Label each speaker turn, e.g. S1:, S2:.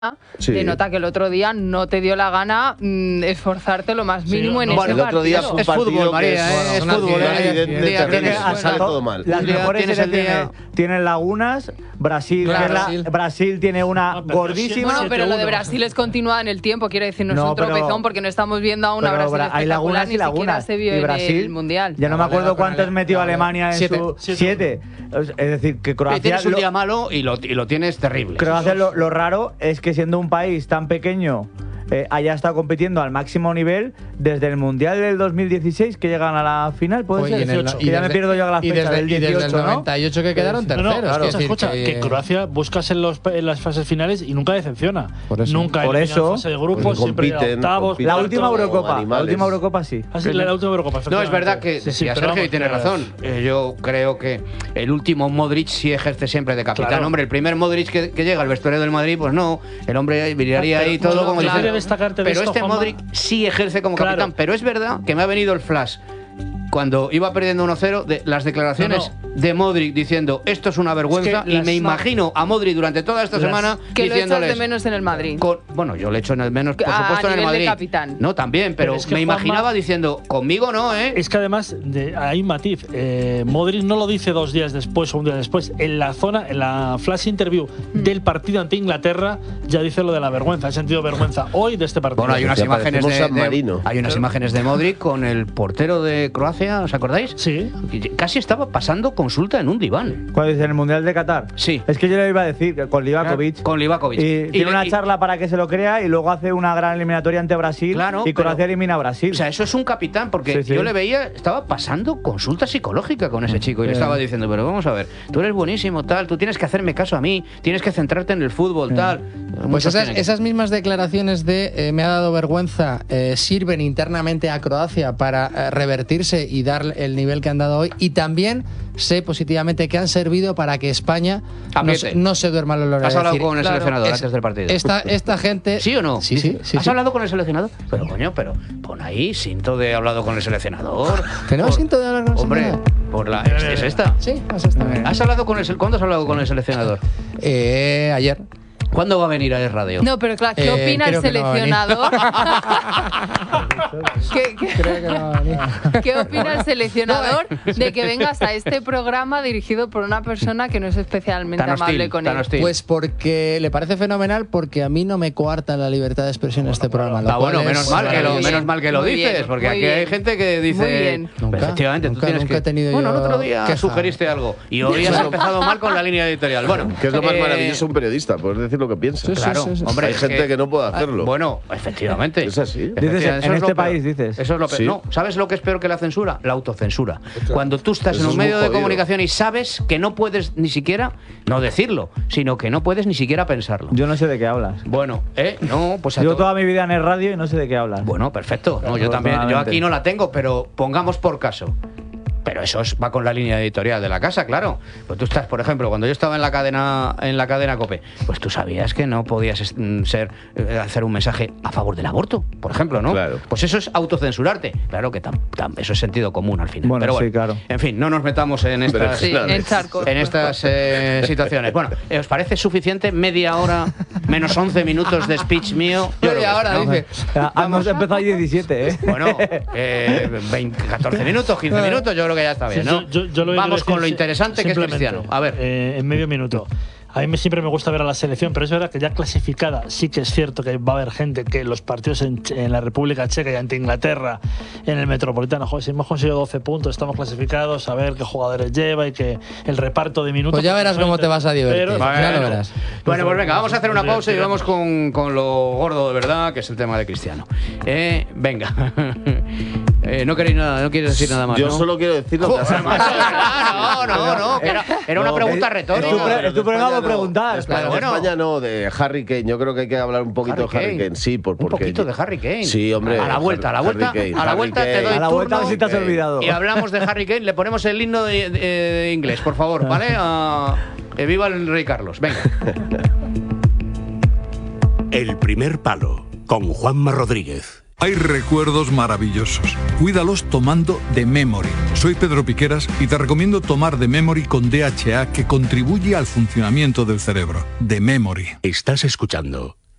S1: Sí.
S2: Denota que el otro día no te dio la gana esforzarte lo más mínimo en ese partido.
S1: El otro día fue un
S3: fútbol, María, es fútbol.
S1: Sale todo mal.
S4: Las mejores tienen lagunas. Brasil tiene una gordísima.
S2: Bueno, pero lo de Brasil es continuada en el tiempo, quiere decir, no es un tropezón, porque no estamos viendo a una Brasil
S4: hay lagunas y lagunas.
S2: Se vio
S4: y Brasil,
S2: en el Mundial.
S4: Ya no me acuerdo cuántos metió Alemania en 7. Es decir, que Croacia...
S3: Tienes un día malo y lo tienes terrible.
S4: Croacia lo raro es que siendo un país tan pequeño haya estado compitiendo al máximo nivel desde el Mundial del 2016 que llegan a la final, puede ser. Ya me pierdo yo a la fecha del 18,
S5: desde el 98 que quedaron terceros.
S6: Claro, escucha, que Croacia buscas en las fases finales y nunca decepciona. Nunca en la fase de grupos, siempre en octavos.
S4: La última Eurocopa sí.
S6: La última Eurocopa.
S3: No, es verdad que Sergio tiene razón. Yo creo que el último Modric sí ejerce siempre de capitán. Claro. Hombre, el primer Modric que llega al vestuario del Madrid, pues no, el hombre miraría ahí todo como diciendo. Pero este Modric sí ejerce como capitán. Pero es verdad que me ha venido el flash cuando iba perdiendo 1-0 de las declaraciones de Modric diciendo esto es una vergüenza, y me imagino a Modric durante toda esta semana
S2: que
S3: diciéndoles,
S2: lo echas de menos en el Madrid.
S3: Bueno, yo le echo de menos, por supuesto, en el Madrid.
S2: De capitán.
S3: No, también, pero es que me imaginaba diciendo, conmigo no, ¿eh?
S6: Es que además hay un matiz. Modric no lo dice 2 días después o un día después. En la flash interview del partido ante Inglaterra ya dice lo de la vergüenza. He sentido vergüenza hoy de este partido.
S3: Bueno, hay unas imágenes de Modric con el portero de Croacia, ¿os acordáis?
S6: Sí.
S3: Casi estaba pasando consulta en un diván.
S4: ¿Cuál es? ¿En el Mundial de Qatar?
S3: Sí.
S4: Es que yo le iba a decir, con Livakovic.
S3: Con Livakovic.
S4: Y tiene una charla para que se lo crea y luego hace una gran eliminatoria ante Brasil.
S3: Claro,
S4: y Croacia elimina a Brasil.
S3: O sea, eso es un capitán, porque yo le veía, estaba pasando consulta psicológica con ese chico y le estaba diciendo, pero vamos a ver, tú eres buenísimo, tal, tú tienes que hacerme caso a mí, tienes que centrarte en el fútbol, tal.
S5: Pues esas mismas declaraciones de me ha dado vergüenza sirven internamente a Croacia para revertirse y dar el nivel que han dado hoy, y también sé positivamente que han servido para que España no se duerma los laureles.
S3: ¿Has hablado con el seleccionador antes del partido?
S5: Esta gente...
S3: ¿Sí o no?
S5: Sí.
S3: ¿Has hablado con el seleccionador? Pero coño, pon ahí cinto de hablado con el seleccionador.
S5: ¿Tenemos cinto de hablar con el seleccionador?
S3: Hombre, ¿es esta?
S5: Sí, es esta.
S3: ¿Cuándo has hablado con el seleccionador?
S5: Ayer.
S3: ¿Cuándo va a venir a Radio?
S2: No, pero claro, ¿qué opina el seleccionador? ¿Qué opina el seleccionador de que vengas a este programa dirigido por una persona que no es especialmente amable con él?
S5: Pues porque le parece fenomenal, porque a mí no me coarta la libertad de expresión en este programa.
S3: Menos mal que lo dices, porque aquí hay gente que dice...
S2: Muy bien.
S3: Efectivamente, tú tienes
S5: nunca he tenido
S3: el otro día sugeriste algo y hoy has empezado mal con la línea editorial. Bueno,
S1: que es lo más maravilloso un periodista, puedes decir lo que piensa.
S3: Claro, hombre,
S1: hay gente que no puede hacerlo.
S3: Bueno, efectivamente.
S1: Es así.
S4: Dices, en este país dices.
S3: Eso es lo peor. No, ¿sabes lo que es peor que la censura? La autocensura. Cuando tú estás en un medio de comunicación y sabes que no puedes ni siquiera, no decirlo, sino que no puedes ni siquiera pensarlo.
S4: Yo no sé de qué hablas.
S3: Bueno, no, pues
S4: yo toda mi vida en el radio y no sé de qué hablas.
S3: Bueno, perfecto. No, yo también. Yo aquí no la tengo, pero pongamos por caso. Pero eso va con la línea editorial de la casa, claro. Pues tú estás, por ejemplo, cuando yo estaba en la cadena COPE, pues tú sabías que no podías hacer un mensaje a favor del aborto, por ejemplo, ¿no?
S1: Claro.
S3: Pues eso es autocensurarte. Claro que eso es sentido común al final.
S4: Bueno,
S3: pero bueno,
S4: sí, claro.
S3: En fin, no nos metamos en estas, en estas situaciones. Bueno, ¿os parece suficiente media hora menos 11 minutos de speech mío?
S5: Media hora, dice.
S4: Hemos empezado ahí 17, ¿eh?
S3: Bueno, 14 minutos, 15 minutos, yo creo que ya está bien, ¿no? Vamos con lo interesante que es Cristiano. A ver.
S6: En medio minuto. A mí siempre me gusta ver a la selección, pero es verdad que ya clasificada sí que es cierto que va a haber gente que los partidos en la República Checa y ante Inglaterra en el Metropolitano, joder, si hemos conseguido 12 puntos, estamos clasificados, a ver qué jugadores lleva y que el reparto de minutos...
S5: Pues ya verás cómo te vas a divertir, ya lo verás.
S3: Bueno, pues venga, vamos a hacer una pausa y vamos con lo gordo de verdad, que es el tema de Cristiano. Venga. No queréis nada, no quieres decir nada más.
S1: Yo solo quiero decir lo que has
S3: No, era una pregunta retórica.
S4: Es tu programa preguntar.
S1: España no, de Harry Kane. Yo creo que hay que hablar un poquito de Harry Kane. Sí,
S3: un poquito de Harry Kane.
S1: Sí, hombre.
S3: A la vuelta te doy turno.
S4: A la vuelta a ver si te has olvidado.
S3: Y hablamos de Harry Kane. Le ponemos el himno de inglés, por favor, ¿vale? Viva el Rey Carlos. Venga.
S7: El primer palo, con Juanma Rodríguez.
S8: Hay recuerdos maravillosos. Cuídalos tomando The Memory. Soy Pedro Piqueras y te recomiendo tomar The Memory con DHA, que contribuye al funcionamiento del cerebro. The Memory.
S7: Estás escuchando